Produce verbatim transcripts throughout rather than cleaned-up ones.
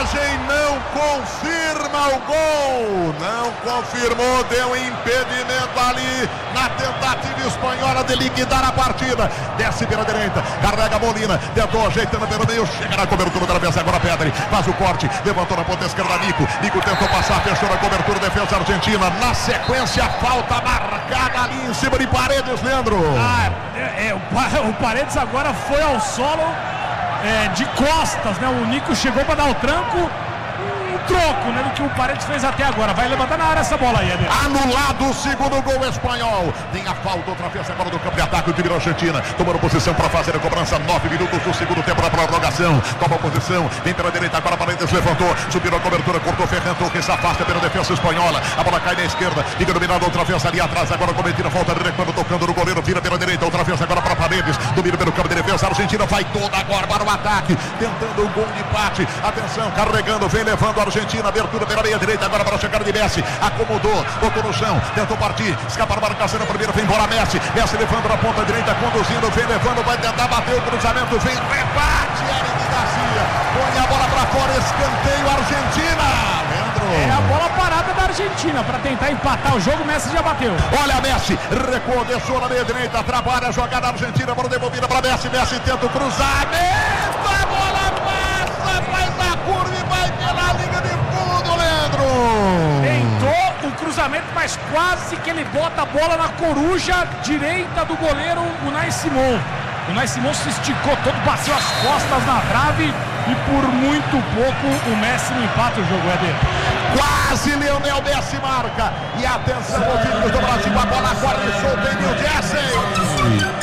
arbitragem não confirma o gol. Não confirmou, deu impedimento ali na tentativa espanhola de liquidar a partida. Desce pela direita, carrega Molina, tentou ajeitando pelo meio, chega na cobertura da defesa, agora Pedri, faz o corte, levantou na ponta esquerda Nico, Nico tentou passar, fechou na cobertura, defesa argentina, na sequência, falta marcada ali em cima de Paredes, Leandro. Ah, é, é, o, o Paredes agora foi ao solo é, de costas, né? O Nico chegou para dar o tranco, um troco, né, do que o Paredes fez até agora. Vai levantar na área essa bola aí, Eder. Anulado o segundo gol espanhol. Tem a falta, outra vez agora do campo de ataque, o time da Argentina, tomando posição para fazer a cobrança, nove minutos do segundo tempo da prorrogação. Toma posição, vem pela direita, agora Paredes levantou, subiu a cobertura, cortou Ferran Torres, afasta pela defesa espanhola, a bola cai na esquerda, fica dominada outra vez ali atrás, agora cometendo a falta de reclamo, tocando no goleiro, vira pela direita, outra vez agora para Paredes, domina pelo campo de defesa, a Argentina vai toda agora para o ataque, tentando o gol de empate, atenção, carregando, vem levando a Argentina, abertura pela meia direita, agora para chegar de Messi, acomodou, botou no chão, tentou partir, escapar a marcação na primeira, vem embora Messi, Messi levando na ponta direita, conduzindo, vem levando, vai tentar bater o cruzamento, vem, rebate, Eric Garcia, põe a bola para fora, escanteio, Argentina, Leandro. É a bola parada da Argentina para tentar empatar o jogo, Messi já bateu. Olha Messi, recuou, deixou na meia direita, trabalha a jogada argentina, bola devolvida para Messi, Messi tenta o cruzamento, a bola passa, faz a curva e vai pela linha de fundo, Leandro. Tentou o cruzamento, mas quase que ele bota a bola na coruja direita do goleiro Unai Simon. Unai Simon se esticou todo, bateu as costas na trave e por muito pouco o Messi não empata o jogo, Eder. Quase Lionel Messi marca. E atenção, o time do Brasil, a bola corre solta em New Jersey.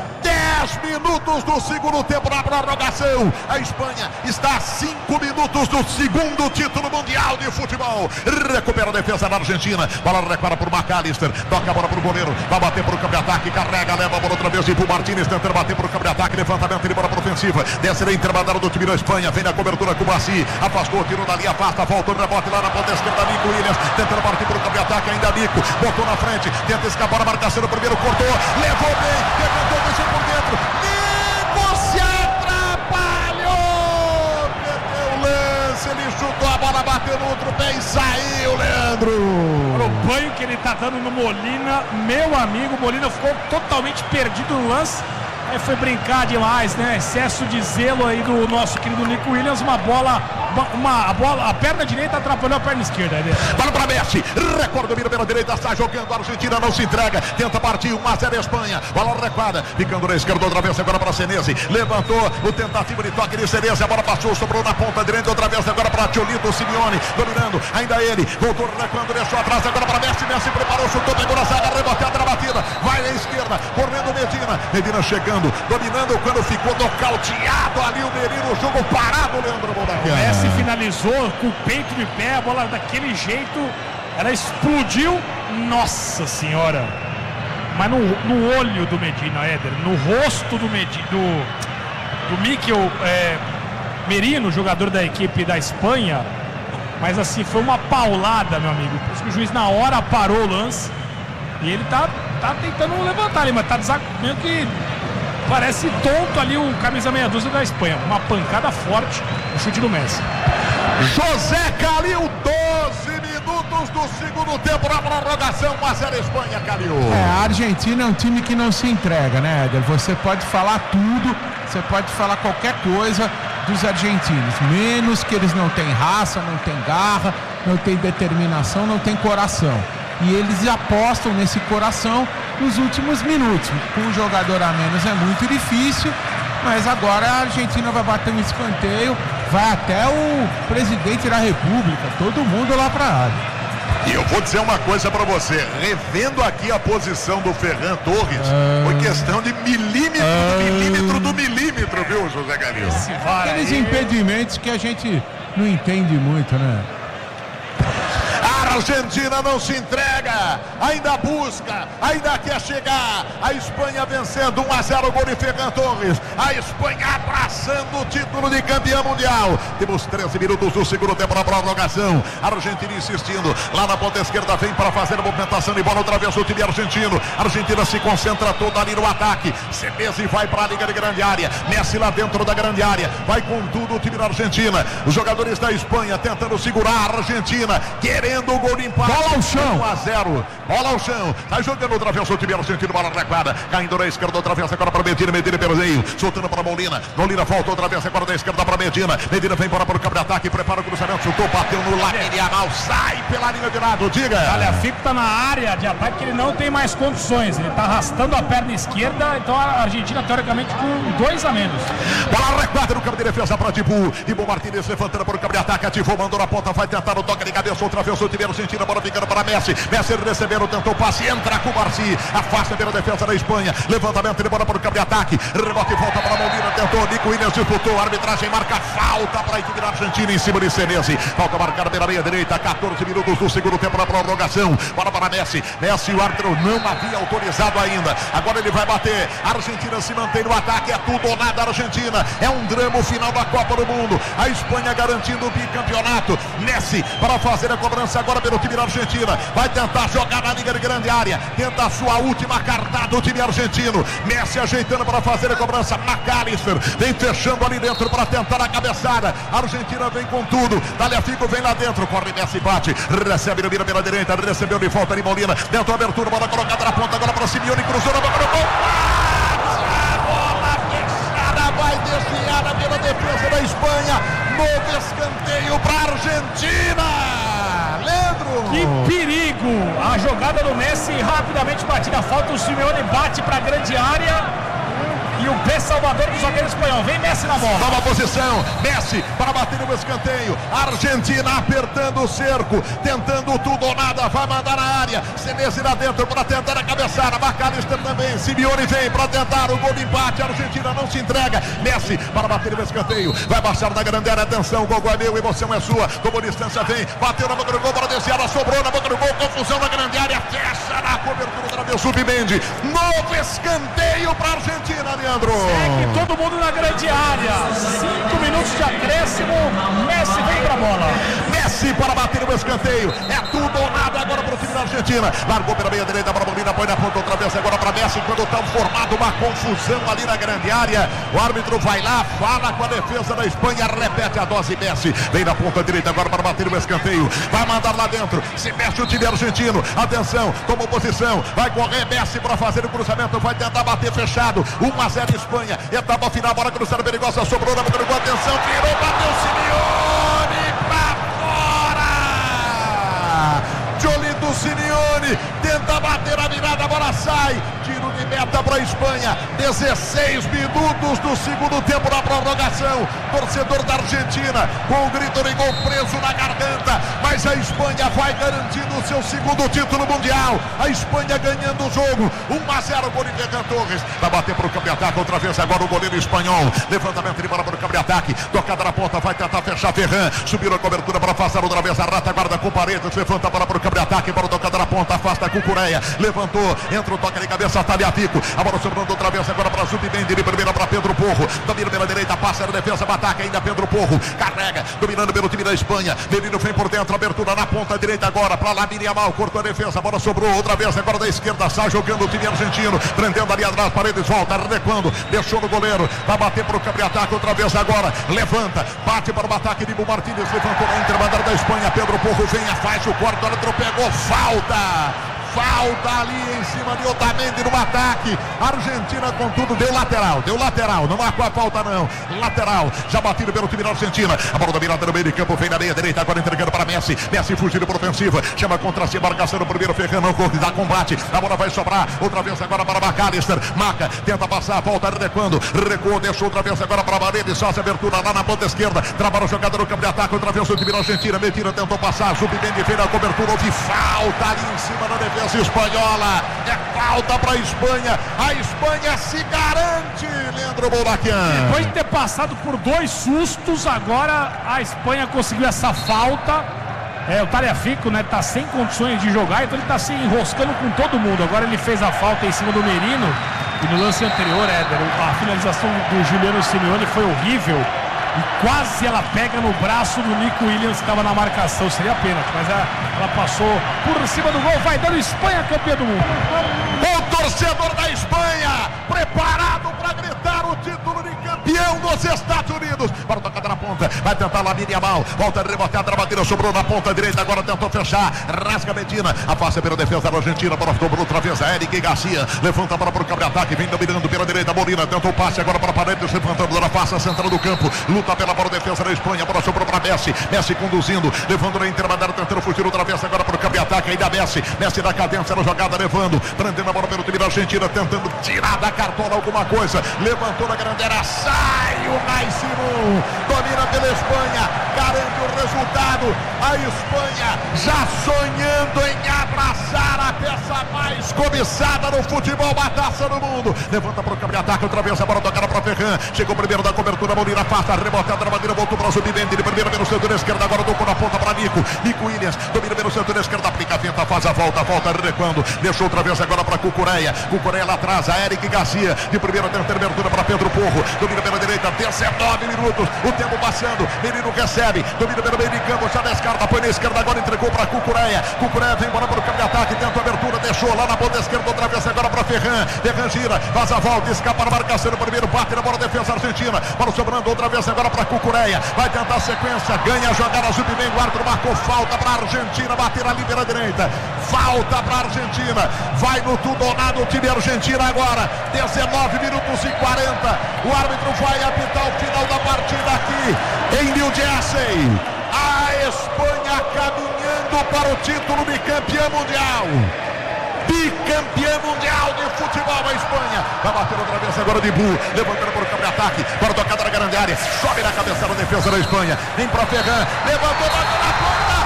dez minutos do segundo tempo na prorrogação. A Espanha está a cinco minutos do segundo título mundial de futebol. Recupera a defesa da Argentina. Bola recupera por McAllister. Toca a bola para o goleiro. Vai bater para o campo de ataque. Carrega, leva a bola outra vez. E para o Martínez tentando bater para o campo de ataque. Levantamento de bola para ofensiva. Desce na intermediária do time da Espanha. Vem na cobertura com o Bassi. Afastou, tirou dali, afasta. Voltou no rebote lá na ponta esquerda. Nico Williams tentando partir para o campo de ataque. Ainda Nico. Botou na frente. Tenta escapar a marcação. O primeiro cortou. Levou bem. Levantou, deixou por dentro. Nico se atrapalhou. Perdeu o lance. Ele chutou a bola, bateu no outro pé e saiu, Leandro. O banho que ele tá dando no Molina, meu amigo, Molina ficou totalmente perdido no lance. Aí foi brincar demais, né? Excesso de zelo aí do nosso querido Nico Williams. Uma bola, uma, a bola, a perna direita atrapalhou a perna esquerda. Né? Bola para Messi, recorde, domina pela direita, está jogando, a Argentina não se entrega, tenta partir, um a zero Espanha, bola recuada, ficando na esquerda outra vez, agora para Senesi, levantou o tentativa de toque de Senesi, a bola passou, sobrou na ponta direita, outra vez agora para Tiolito Simeone, dominando, ainda ele, voltou recuando, deixou atrás, agora para Messi, Messi preparou, chutou, pegou na zaga, reboteada na batida, vai na esquerda, correndo Medina, Medina chegando, dominando quando ficou nocauteado ali o Merino, o jogo parado, Leandro Bonacana. O Messi finalizou com o peito de pé, a bola daquele jeito, ela explodiu, nossa senhora, mas no, no olho do Medina, Éder, no rosto do Medina, do, do Mikel é, Merino, jogador da equipe da Espanha, mas assim, foi uma paulada, meu amigo, por isso que o juiz na hora parou o lance, e ele tá, tá tentando levantar ali, mas tá meio que parece tonto ali o camisa meia dúzia da Espanha. Uma pancada forte, o chute do Messi. José Calil, doze minutos do segundo tempo na prorrogação, um a zero Espanha, Calil. É, a Argentina é um time que não se entrega, né, Éder? Você pode falar tudo, você pode falar qualquer coisa dos argentinos, menos que eles não têm raça, não têm garra, não têm determinação, não têm coração. E eles apostam nesse coração nos últimos minutos. Com um jogador a menos é muito difícil, mas agora a Argentina vai bater um escanteio, vai até o presidente da República, todo mundo lá para a área. E eu vou dizer uma coisa para você, revendo aqui a posição do Ferran Torres, uh... foi questão de milímetro uh... do milímetro do milímetro, viu, José Calil? Aqueles impedimentos que a gente não entende muito, né? A Argentina não se entrega, ainda busca, ainda quer chegar. A Espanha vencendo um a zero, gol de Ferran Torres. A Espanha abraçando o título de campeão mundial. Temos treze minutos do segundo tempo na prorrogação. A Argentina insistindo, lá na ponta esquerda vem para fazer a movimentação de bola outra vez o time argentino. A Argentina se concentra toda ali no ataque. Messi vai para a liga de grande área. Messi lá dentro da grande área. Vai com tudo o time da Argentina. Os jogadores da Espanha tentando segurar a Argentina, querendo o gol de empate. Bola ao chão. um a zero. Bola ao chão. Tá jogando outra vez o time argentino. Bola recuada. Caindo na esquerda outra vez agora para Medina. Medina pelo meio. Soltando para Molina. Molina volta outra vez agora da esquerda para Medina. Medina vem para o campo de ataque. Prepara o cruzamento. Chutou. Bateu no Lamine Yamal. Sai pela linha de lado. Diga. Olha, a Fico tá na área de ataque que ele não tem mais condições. Ele tá arrastando a perna esquerda. Então a Argentina teoricamente com dois a menos. Bola recuada no campo de defesa para Tibu. Tibu Martínez levantando para o campo de ataque. Ativou, mandou na ponta. Vai tentar o toque de cabeça. Outra vez o time argentino. Bola ficando para Messi. Messi recebendo. Tentou passe. Entra com o Marci. Afasta pela defesa da Espanha. Levantamento de bola para o campo de ataque. Rebote e volta para Molina. Tentou. Nico Williams disputou. A arbitragem marca falta para a equipe da Argentina em cima de Senesi. Falta marcada pela meia direita. catorze minutos do segundo tempo na prorrogação. Bola para Messi. Messi, o árbitro não havia autorizado ainda. Agora ele vai bater. A Argentina se mantém no ataque. É tudo ou nada Argentina. É um drama o final da Copa do Mundo. A Espanha garantindo o bicampeonato. Messi para fazer a cobrança agora pelo time da Argentina. Vai tentar jogar na liga de grande área. Tenta a sua última cartada o time argentino. Messi ajeitando para fazer a cobrança. McAllister vem fechando ali dentro para tentar a cabeçada. A Argentina vem com tudo. Tagliafico vem lá dentro. Corre Messi, bate. Recebe, vira pela direita. Recebeu de volta de Molina. Dentro da abertura. Bola colocada na ponta agora para Simeone. Cruzou na boca do gol. Vai desviada pela defesa da Espanha. Novo escanteio para a Argentina. Leandro. Que perigo. A jogada do Messi rapidamente batida a falta. O Simeone bate para a grande área. E o pé salvador do zagueiro espanhol. Vem Messi na bola. Nova posição. Messi para bater no escanteio. Argentina apertando o cerco. Tentando tudo ou nada. Vai mandar na área. Senesi lá dentro para tentar a cabeçada. McAllister também. Simeone vem para tentar o gol de empate. A Argentina não se entrega. Messi para bater no escanteio. Vai baixar na grande área. Atenção. O gol é meu. Emoção é sua. Tomou distância. Vem. Bateu na boca do gol para desviar. Sobrou na boca do gol. Confusão na grande área. Fecha na cobertura da Submendi. Novo escanteio para a Argentina, Leandro. Segue todo mundo na grande área. Cinco minutos de acréscimo. Messi vem pra bola. Messi para bater no escanteio. É tudo ou nada agora para o time da Argentina. Largou pela meia direita para Molina. Põe na ponta outra vez agora para Messi. Quando está formado uma confusão ali na grande área. O árbitro vai lá, fala com a defesa da Espanha. Repete a dose. Messi vem na ponta direita agora para bater no escanteio. Vai mandar lá dentro. Se mexe o time argentino. Atenção, tomou posição. Vai correr Messi para fazer o cruzamento. Vai tentar bater fechado. um a zero Espanha. Etapa final. Bola cruzada perigosa. Sobrou na boca do gol. Atenção. Tirou. Bateu Simeone para fora. Jolito Simeone tenta bater a virada. A bola sai. Tiro de meta para a Espanha. dezesseis minutos do segundo tempo na prorrogação. Torcedor da Argentina com o grito de gol preso na garganta. Mas a Espanha vai garantindo o seu segundo título mundial. A Espanha ganhando o jogo. um a zero, gol de Ferran Torres. Vai bater para o campo de ataque. Outra vez agora o goleiro espanhol. Levantamento de bola para o campo de ataque. Tocada na ponta. Vai tentar fechar Ferran. Subiu a cobertura para afastar outra vez a rata. Guarda com Paredes. Levanta a bola para o campo de ataque. Bola tocada na ponta. Afasta com Cureia. Levantou. Entra o toque de cabeça. Tagliafico. A bola sobrando outra vez agora para Zubimendi. De primeira para Pedro Porro. Domina pela direita. Passa na defesa. Ataca ainda Pedro Porro. Carrega. Dominando pelo time da Espanha. Menino vem por dentro. Abertura na ponta direita agora para Lamine Yamal. Cortou a defesa. A bola sobrou outra vez agora da esquerda. Sai jogando o time argentino. Prendendo ali atrás. Paredes volta. Recuando. Deixou no goleiro. Vai bater para o campo de ataque outra vez agora. Levanta. Bate para o ataque de Ibu Martínez. Levantou na intermandada da Espanha. Pedro Porro vem. Faz o quarto. Olha, pegou. Falta. Falta ali em cima de Otamendi no ataque. Argentina com tudo, deu lateral, deu lateral, não marcou a falta não. Lateral, já batido pelo time da Argentina. A bola dominada no meio de campo, vem na meia direita, agora entregando para Messi. Messi fugindo por ofensiva, chama contra si, marcação no primeiro, Ferran não corre, dá combate. A bola vai sobrar, outra vez agora para McAllister. Marca, tenta passar, volta recuando, recuou, deixou outra vez agora para Paredes, só essa abertura lá na ponta esquerda. Travaram a jogada no campo de ataque, outra vez o time da Argentina. Medina tentou passar, Zubimendi fez a cobertura, houve falta ali em cima da defesa espanhola. É falta para a Espanha. A Espanha se garante, Leandro Boulaquian. Depois de ter passado por dois sustos, agora a Espanha conseguiu essa falta. É, o Tagliafico, né, tá sem condições de jogar, então ele tá se enroscando com todo mundo. Agora ele fez a falta em cima do Merino. E no lance anterior, Éder, a finalização do Juliano Simeone foi horrível. E quase ela pega no braço do Nico Williams, que estava na marcação. Seria pênalti, mas ela, ela passou por cima do gol. Vai dando Espanha campeã do mundo. O torcedor da Espanha preparado para gritar o título de campeão dos Estados Unidos. Para o tocada na ponta, vai tentar Lamine Yamal. Volta a rebotear, a batida sobrou na ponta direita. Agora tentou fechar, rasga Medina. Afasta pela defesa da Argentina. Bola ficou por outra vez. Eric Garcia levanta a bola para o contra-ataque. Vem dominando pela direita. Molina tentou o passe agora para a parede. Levantando na face central do campo. Luta pela bola, defesa da Espanha. A bola sobrou para Messi. Messi conduzindo, levando na intermediária, tentando fugir outra vez agora para o contra-ataque. Ainda Messi. Messi da cadência na jogada, levando, prendendo a bola pelo time da Argentina, tentando tirar da cartola alguma coisa. Levantou na grande área, sai o Naissimum. Domina pela Espanha, garante o resultado. A Espanha já sonhando em abraçar a peça mais cobiçada no futebol, a taça do mundo. Levanta para o contra-ataque, outra vez a bola tocada para Ferran. Chegou primeiro da cobertura, Molina afasta, rebotada na bandeira, voltou para o Zubimendi. Ele primeiro pelo centro esquerdo, agora tocou na ponta para Nico. Nico Williams, domina pelo centro esquerdo, aplica a finta, faz a volta, volta recuando. Deixou outra vez agora para Cucureia. Cucureia lá atrás, a Eric Garcia. De primeira tenta abertura para Pedro Porro. Domina pela direita, dezenove minutos. O tempo passando. Menino recebe. Domina pelo meio de campo, já descarta. Põe na esquerda, agora entregou para Cucureia. Cucureia vem embora para o campo de ataque. Tenta a abertura, deixou lá na ponta esquerda. Outra vez agora para Ferran. Ferran gira, faz a volta, escapa na marcação. Primeiro bate na bola, defesa argentina. Bola sobrando outra vez agora para Cucureia. Vai tentar a sequência, ganha a jogada. Zubimendi, o árbitro marcou falta para a Argentina. Bater ali pela direita. Falta para a Argentina. Vai no tudonado o time argentino agora. dezenove minutos e quarenta. O árbitro vai apitar o final da partida aqui em New Jersey. A Espanha caminhando para o título de campeã mundial. Bicampeã mundial de futebol a Espanha. Vai bater outra vez agora de Bu. Levantando para o campo de ataque. Para tocada na grande área. Sobe na cabeça da defesa da Espanha. Vem para Ferran. Levantou, bateu na ponta.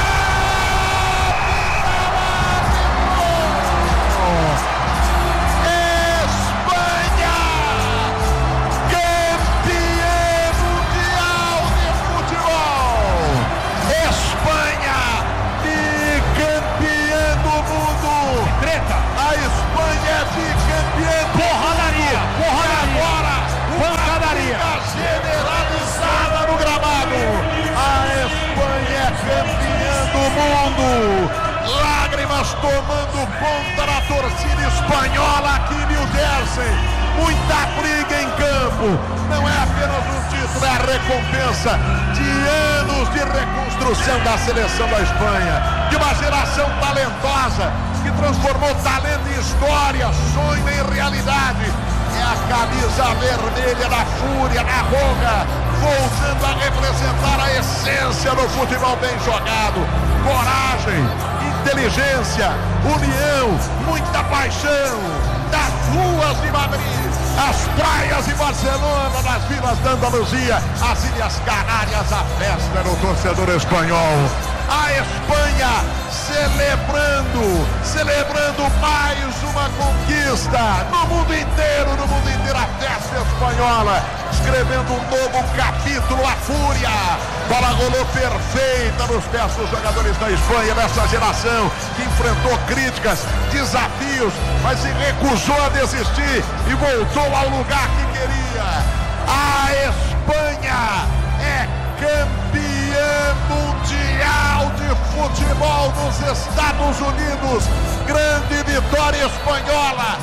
Generalizada no gramado. A Espanha é campeã do mundo. Lágrimas tomando conta da torcida espanhola aqui em New Jersey. Muita briga em campo. Não é apenas um título, é a recompensa de anos de reconstrução da seleção da Espanha. De uma geração talentosa que transformou talento em história, sonho em realidade. É a camisa vermelha da fúria, da roga, voltando a representar a essência do futebol bem jogado. Coragem, inteligência, união, muita paixão. Das ruas de Madrid, as praias de Barcelona, nas vilas da Andaluzia, as Ilhas Canárias, a festa do torcedor espanhol. A Espanha celebrando, celebrando mais uma conquista no mundo inteiro, no mundo inteiro, a festa espanhola, escrevendo um novo capítulo, a fúria. Bola rolou perfeita nos pés dos jogadores da Espanha, nessa geração que enfrentou críticas, desafios, mas se recusou a desistir e voltou ao lugar que queria. A Espanha é campeã mundial de futebol dos Estados Unidos. Grande vitória espanhola.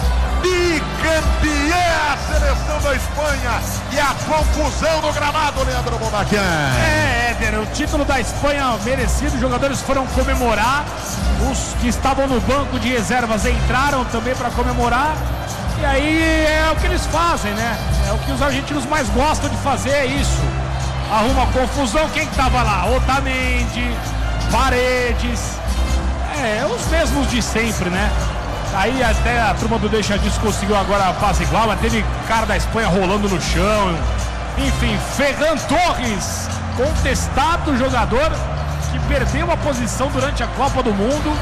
Bicampeã a seleção da Espanha. E a confusão no gramado, Leandro Bonbaquian. É, Éder, o título da Espanha merecido. Os jogadores foram comemorar. Os que estavam no banco de reservas entraram também para comemorar. E aí é o que eles fazem, né? É o que os argentinos mais gostam de fazer, é isso. Arruma confusão. Quem que tava lá? Otamendi, Paredes. É, os mesmos de sempre, né? Aí até a turma do Deixa Disso conseguiu agora apaziguar, mas teve cara da Espanha rolando no chão. Enfim, Ferran Torres, contestado jogador que perdeu a posição durante a Copa do Mundo.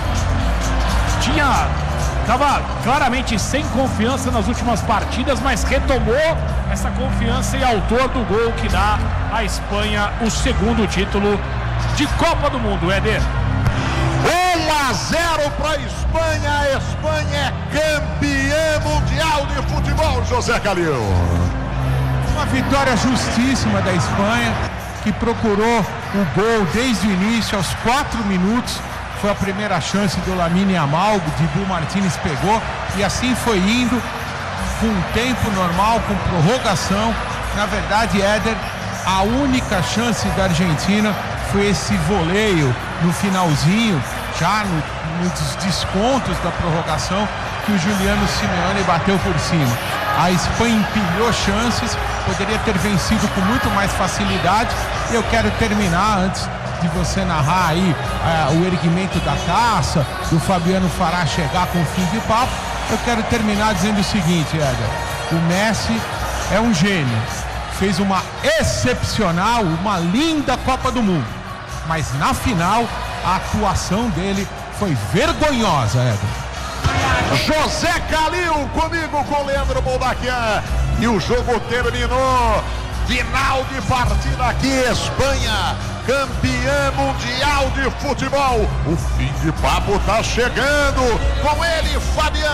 Tinha... Estava claramente sem confiança nas últimas partidas, mas retomou essa confiança e autor do gol que dá à Espanha o segundo título de Copa do Mundo, Éder. um a zero para a Espanha. A Espanha é campeã mundial de futebol, José Calil. Uma vitória justíssima da Espanha, que procurou o gol desde o início, aos quatro minutos. Foi a primeira chance do Lamine Yamal, o Dibu Martínez pegou, e assim foi indo, com tempo normal, com prorrogação. Na verdade, Éder, a única chance da Argentina foi esse voleio no finalzinho, já no, nos descontos da prorrogação, que o Juliano Simeone bateu por cima. A Espanha empilhou chances, poderia ter vencido com muito mais facilidade. E eu quero terminar, antes de você narrar aí uh, o erguimento da taça, do Fabiano Fará chegar com o fim de papo, eu quero terminar dizendo o seguinte, Éder: o Messi é um gênio, fez uma excepcional, uma linda Copa do Mundo, mas na final a atuação dele foi vergonhosa, Éder. José Calil comigo, com Leandro Boldaquian, e o jogo terminou. Final de partida aqui, Espanha, campeã mundial de futebol. O fim de papo tá chegando. Com ele, Fabiano.